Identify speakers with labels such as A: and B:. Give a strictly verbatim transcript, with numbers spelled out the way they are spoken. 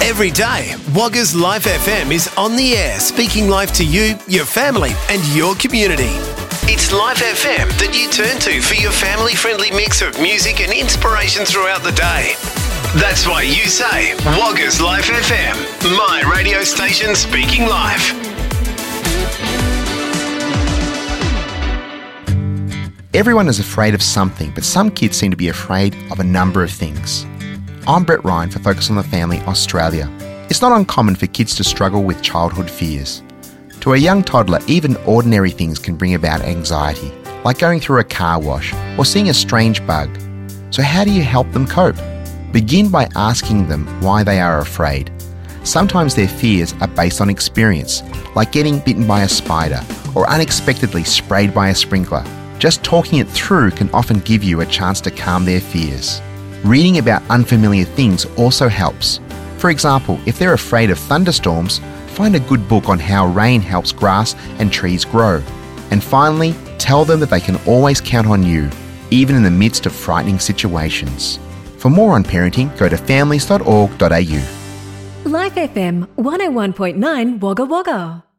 A: Every day, Wagga's Life F M is on the air, speaking life to you, your family and your community. It's Life F M that you turn to for your family-friendly mix of music and inspiration throughout the day. That's why you say, Wagga's Life F M, my radio station speaking life.
B: Everyone is afraid of something, but some kids seem to be afraid of a number of things. I'm Brett Ryan for Focus on the Family Australia. It's not uncommon for kids to struggle with childhood fears. To a young toddler, even ordinary things can bring about anxiety, like going through a car wash or seeing a strange bug. So how do you help them cope? Begin by asking them why they are afraid. Sometimes their fears are based on experience, like getting bitten by a spider or unexpectedly sprayed by a sprinkler. Just talking it through can often give you a chance to calm their fears. Reading about unfamiliar things also helps. For example, if they're afraid of thunderstorms, find a good book on how rain helps grass and trees grow. And finally, tell them that they can always count on you, even in the midst of frightening situations. For more on parenting, go to families dot org dot a u.
C: Life F M one oh one point nine Wagga Wagga.